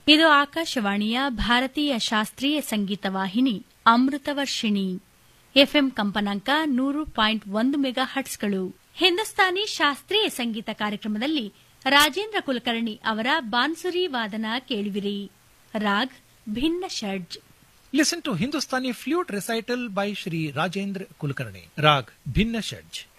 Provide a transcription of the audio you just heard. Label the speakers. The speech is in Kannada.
Speaker 1: ಇದು ಆಕಾಶವಾಣಿಯ ಭಾರತೀಯ ಶಾಸ್ತ್ರೀಯ ಸಂಗೀತ ವಾಹಿನಿ ಅಮೃತವರ್ಷಿಣಿ. ಎಫ್ಎಂ ಕಂಪನಾಂಕ 100.1 ಮೆಗಾ ಹರ್ಟ್ಸ್ಗಳು. ಹಿಂದೂಸ್ತಾನಿ ಶಾಸ್ತ್ರೀಯ ಸಂಗೀತ ಕಾರ್ಯಕ್ರಮದಲ್ಲಿ ರಾಜೇಂದ್ರ ಕುಲಕರ್ಣಿ ಅವರ ಬಾನ್ಸುರಿ ವಾದನ ಕೇಳುವಿರಿ. ರಾಗ್ ಭಿನ್ನ ಷಡ್ಜ್.
Speaker 2: Listen to Hindustani flute recital by Shri Rajendra Kulkarni. Rag Bhinna Shadj.